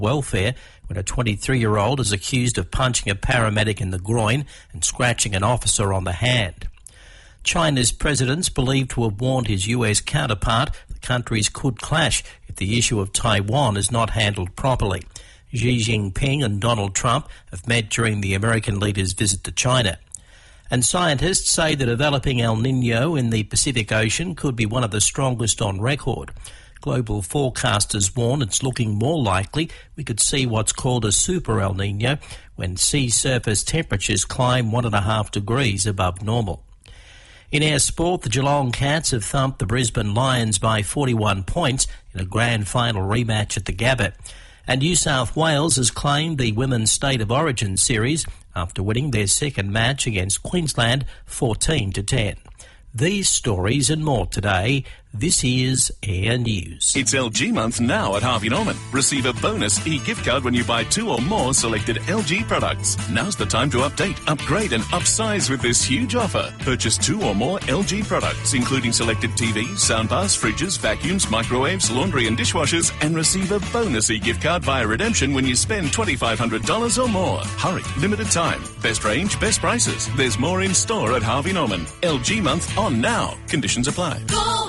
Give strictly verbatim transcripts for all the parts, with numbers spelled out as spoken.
welfare when a twenty-three-year-old is accused of punching a paramedic in the groin and scratching an officer on the hand. China's president's believed to have warned his U S counterpart the countries could clash if the issue of Taiwan is not handled properly. Xi Jinping and Donald Trump have met during the American leader's visit to China. And scientists say the developing El Niño in the Pacific Ocean could be one of the strongest on record. Global forecasters warn it's looking more likely we could see what's called a super El Niño when sea surface temperatures climb one and a half degrees above normal. In our sport, the Geelong Cats have thumped the Brisbane Lions by forty-one points in a grand final rematch at the Gabba. And New South Wales has claimed the Women's State of Origin series after winning their second match against Queensland fourteen to ten. These stories and more today. This is Air News. It's L G month now at Harvey Norman. Receive a bonus e-gift card when you buy two or more selected L G products. Now's the time to update, upgrade and upsize with this huge offer. Purchase two or more L G products, including selected T Vs, soundbars, fridges, vacuums, microwaves, laundry and dishwashers, and receive a bonus e-gift card via redemption when you spend twenty-five hundred dollars or more. Hurry, limited time. Best range, best prices. There's more in store at Harvey Norman. L G month on now. Conditions apply. Go!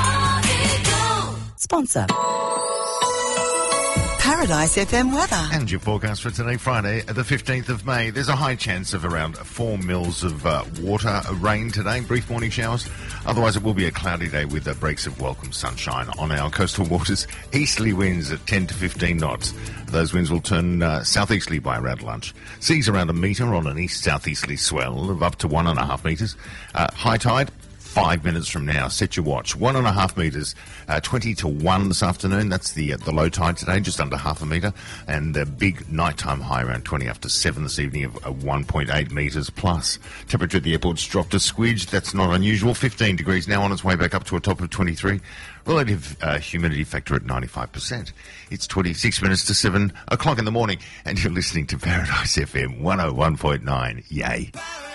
Sponsor. Paradise F M weather. And your forecast for today, Friday, the fifteenth of May. There's a high chance of around four mils of uh, water, uh, rain today, brief morning showers. Otherwise, it will be a cloudy day with uh, breaks of welcome sunshine on our coastal waters. Easterly winds at ten to fifteen knots. Those winds will turn uh, southeasterly by around lunch. Seas around a metre on an east-southeasterly swell of up to one and a half metres. Uh, high tide, five minutes from now. Set your watch. One and a half metres, uh, twenty to one this afternoon. That's the uh, the low tide today, just under half a metre. And the big nighttime high around twenty after seven this evening of uh, one point eight metres plus. Temperature at the airport's dropped a squidge. That's not unusual. fifteen degrees now, on its way back up to a top of twenty-three. Relative uh, humidity factor at ninety-five percent. It's twenty-six minutes to seven o'clock in the morning, and you're listening to Paradise F M one oh one point nine. Yay.